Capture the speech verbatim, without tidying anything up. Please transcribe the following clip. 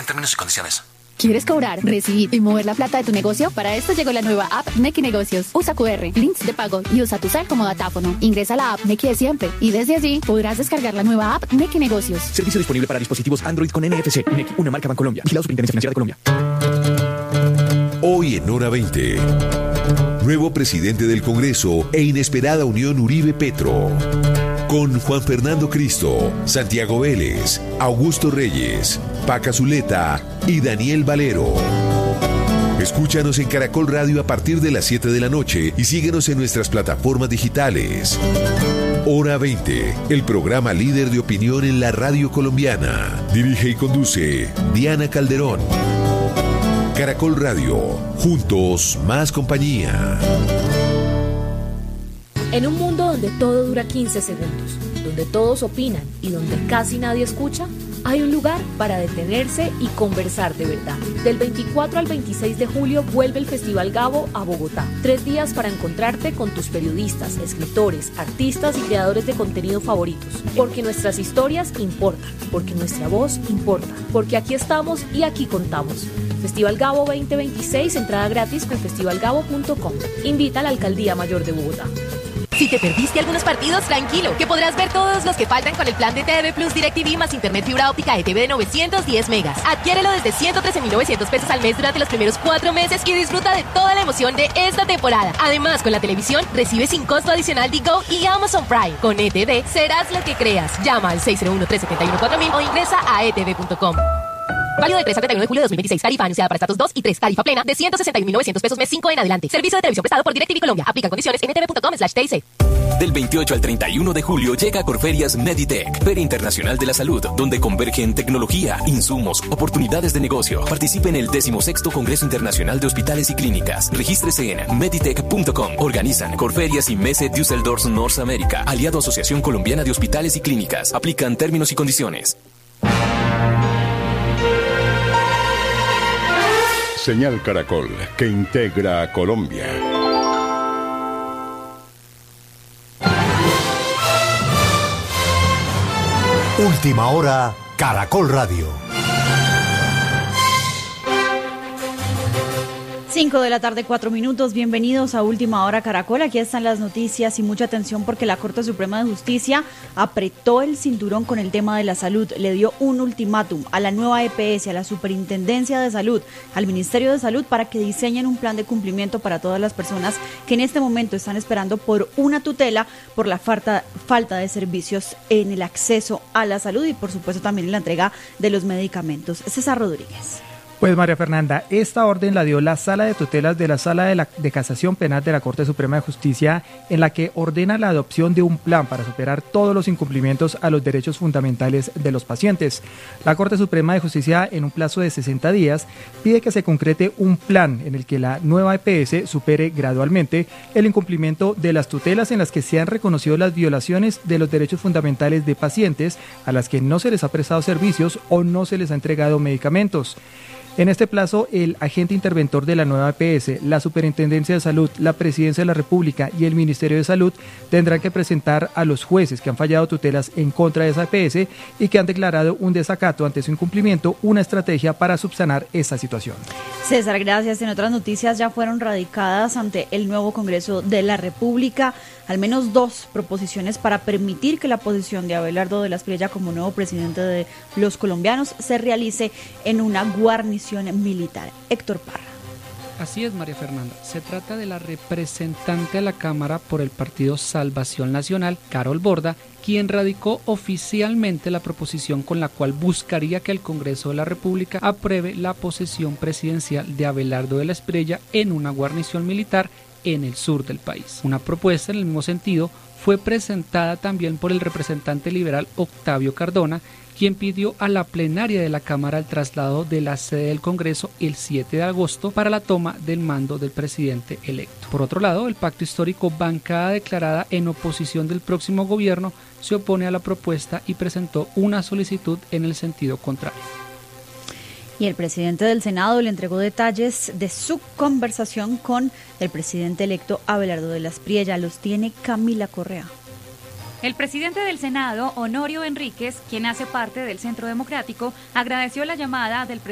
Aplican términos y condiciones. ¿Quieres cobrar, recibir y mover la plata de tu negocio? Para esto llegó la nueva app Nequi Negocios. Usa cu erre, links de pago y usa tu cel como datáfono. Ingresa a la app Nequi de siempre y desde allí podrás descargar la nueva app Nequi Negocios. Servicio disponible para dispositivos Android con N F C. Nequi, una marca Bancolombia. Vigilado Superintendencia Financiera de Colombia. Hoy en Hora veinte. Nuevo presidente del Congreso e inesperada unión Uribe-Petro. Con Juan Fernando Cristo, Santiago Vélez, Augusto Reyes, Paca Zuleta y Daniel Valero. Escúchanos en Caracol Radio a partir de las siete de la noche y síguenos en nuestras plataformas digitales. Hora veinte, el programa líder de opinión en la radio colombiana. Dirige y conduce Diana Calderón. Caracol Radio, juntos más compañía. En un mundo donde todo dura quince segundos, donde todos opinan y donde casi nadie escucha, hay un lugar para detenerse y conversar de verdad. Del veinticuatro al veintiséis de julio vuelve el Festival Gabo a Bogotá. Tres días para encontrarte con tus periodistas, escritores, artistas y creadores de contenido favoritos. Porque nuestras historias importan, porque nuestra voz importa, porque aquí estamos y aquí contamos. Festival Gabo veinte veintiséis, entrada gratis con festival gabo punto com. Invita a la Alcaldía Mayor de Bogotá. Si te perdiste algunos partidos, tranquilo, que podrás ver todos los que faltan con el plan de T V Plus DirecTV más internet fibra óptica E T V de novecientos diez megas. Adquiérelo desde ciento trece mil novecientos pesos al mes durante los primeros cuatro meses y disfruta de toda la emoción de esta temporada. Además, con la televisión, recibe sin costo adicional Digo y Amazon Prime. Con E T V, serás lo que creas. Llama al seis cero uno, tres siete uno, cuatro mil o ingresa a e t v punto com. Válido del tres al treinta y uno de julio de dos mil veintiséis. Tarifa anunciada para estratos dos y tres. Tarifa plena de ciento sesenta y un mil novecientos pesos mes cinco en adelante. Servicio de televisión prestado por DirecTV Colombia. Aplican condiciones en e t v punto com slash t i c. Del veintiocho al treinta y uno de julio llega a Corferias Meditech, Feria Internacional de la Salud, donde convergen tecnología, insumos, oportunidades de negocio. Participe en el decimosexto Congreso Internacional de Hospitales y Clínicas. Regístrese en meditech punto com. Organizan Corferias y Messe Düsseldorf North America, aliado a Asociación Colombiana de Hospitales y Clínicas. Aplican términos y condiciones. Señal Caracol, que integra a Colombia. Última hora, Caracol Radio. cinco de la tarde, cuatro minutos. Bienvenidos a Última Hora Caracol. Aquí están las noticias y mucha atención porque la Corte Suprema de Justicia apretó el cinturón con el tema de la salud. Le dio un ultimátum a la nueva E P S, a la Superintendencia de Salud, al Ministerio de Salud para que diseñen un plan de cumplimiento para todas las personas que en este momento están esperando por una tutela por la falta, falta de servicios en el acceso a la salud y por supuesto también en la entrega de los medicamentos. César Rodríguez. Pues María Fernanda, esta orden la dio la Sala de Tutelas de la Sala de, la, de Casación Penal de la Corte Suprema de Justicia, en la que ordena la adopción de un plan para superar todos los incumplimientos a los derechos fundamentales de los pacientes. La Corte Suprema de Justicia, en un plazo de sesenta días, pide que se concrete un plan en el que la nueva E P S supere gradualmente el incumplimiento de las tutelas en las que se han reconocido las violaciones de los derechos fundamentales de pacientes a las que no se les ha prestado servicios o no se les ha entregado medicamentos. En este plazo, el agente interventor de la nueva E P S, la Superintendencia de Salud, la Presidencia de la República y el Ministerio de Salud tendrán que presentar a los jueces que han fallado tutelas en contra de esa E P S y que han declarado un desacato ante su incumplimiento, una estrategia para subsanar esta situación. César, gracias. En otras noticias, ya fueron radicadas ante el nuevo Congreso de la República al menos dos proposiciones para permitir que la posición de Abelardo de la Espriella como nuevo presidente de los colombianos se realice en una guarnición militar. Héctor Parra. Así es, María Fernanda. Se trata de la representante a la Cámara por el Partido Salvación Nacional, Carol Borda, quien radicó oficialmente la proposición con la cual buscaría que el Congreso de la República apruebe la posesión presidencial de Abelardo de la Espriella en una guarnición militar en el sur del país. Una propuesta en el mismo sentido fue presentada también por el representante liberal Octavio Cardona, quien pidió a la plenaria de la Cámara el traslado de la sede del Congreso el siete de agosto para la toma del mando del presidente electo. Por otro lado, el pacto histórico, bancada declarada en oposición del próximo gobierno, se opone a la propuesta y presentó una solicitud en el sentido contrario. Y el presidente del Senado le entregó detalles de su conversación con el presidente electo Abelardo de la Espriella. Los tiene Camila Correa. El presidente del Senado, Honorio Enríquez, quien hace parte del Centro Democrático, agradeció la llamada del presidente